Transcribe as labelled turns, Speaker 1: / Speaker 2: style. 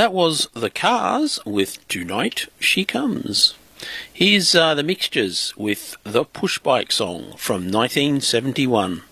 Speaker 1: That was The Cars with Tonight She Comes. Here's The Mixtures with the Push Bike song from 1971.